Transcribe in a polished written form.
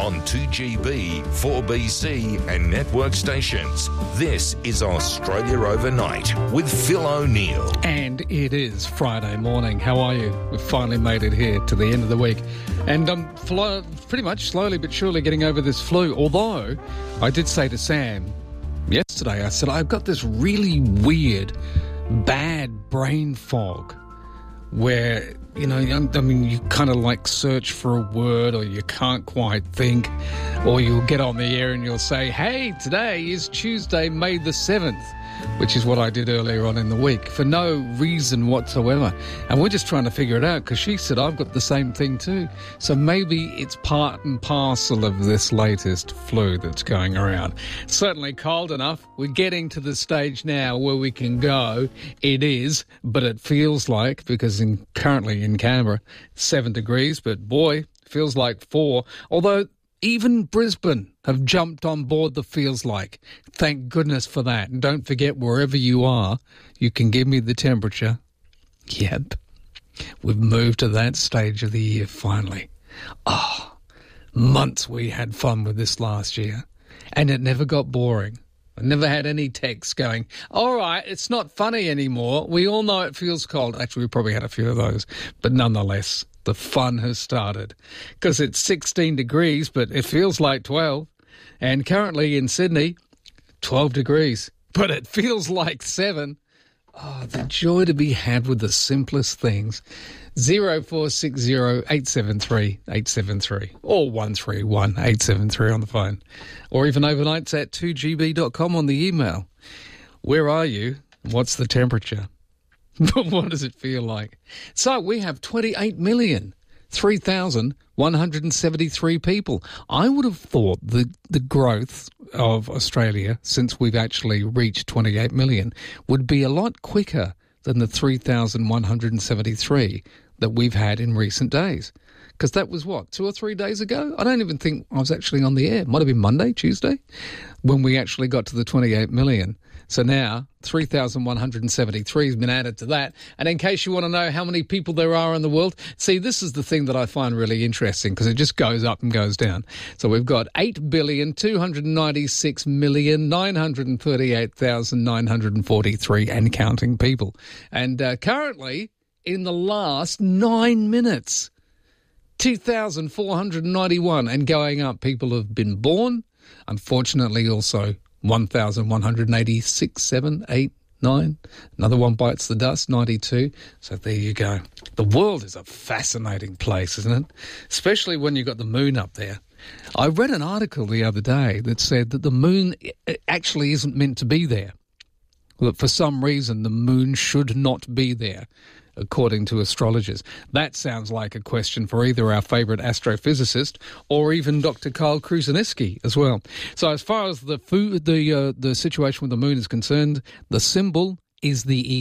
on 2GB, 4BC and network stations. This is Australia Overnight with Phil O'Neill. And it is Friday morning. How are you? We've finally made it here to the end of the week. And I'm pretty much slowly but surely getting over this flu. Although I did say to Sam yesterday, I said, I've got this really weird, bad brain fog where, you know, I mean, you kind of like search for a word or you can't quite think, or you'll get on the air and you'll say, hey, today is Tuesday, May the 7th, which is what I did earlier on in the week for no reason whatsoever. And we're just trying to figure it out because she said, I've got the same thing too. So maybe it's part and parcel of this latest flu that's going around. Certainly cold enough. We're getting to the stage now where we can go. It is, but it feels like, because currently in Canberra, 7 degrees, but boy, feels like 4. Although even Brisbane have jumped on board the feels like. Thank goodness for that. And don't forget, wherever you are, you can give me the temperature. Yep. We've moved to that stage of the year finally. Months we had fun with this last year. And it never got boring. I never had any texts going, all right, it's not funny anymore. We all know it feels cold. Actually, we probably had a few of those. But nonetheless, the fun has started because it's 16 degrees, but it feels like 12. And currently in Sydney, 12 degrees, but it feels like 7. Oh, the joy to be had with the simplest things. 0460 873 873 or 131 873 on the phone. Or even overnights at 2gb.com on the email. Where are you? What's the temperature? What does it feel like? So we have 28,003,173 people. I would have thought the growth of Australia since we've actually reached 28 million would be a lot quicker than the 3,173 that we've had in recent days. Because that was, 2 or 3 days ago? I don't even think I was actually on the air. It might have been Monday, Tuesday, when we actually got to the 28 million. So now 3,173 has been added to that. And in case you want to know how many people there are in the world, see, this is the thing that I find really interesting because it just goes up and goes down. So we've got 8,296,938,943 and counting people. And currently, in the last 9 minutes, 2,491 and going up. People have been born. Unfortunately, also 1,186, 7, 8, 9. Another one bites the dust, 92. So there you go. The world is a fascinating place, isn't it? Especially when you've got the moon up there. I read an article the other day that said that the moon actually isn't meant to be there. That for some reason the moon should not be there, according to astrologers. That sounds like a question for either our favourite astrophysicist or even Dr. Kyle Kruseniewski as well. So as far as the situation with the moon is concerned, the symbol is the E.